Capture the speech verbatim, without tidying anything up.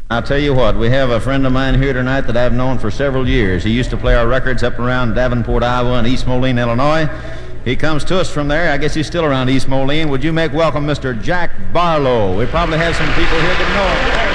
I'll tell you what, we have a friend of mine here tonight that I've known for several years. He used to play our records up around Davenport, Iowa, and East Moline, Illinois. He comes to us from there. I guess he's still around East Moline. Would you make welcome Mister Jack Barlow? We probably have some people here that know him.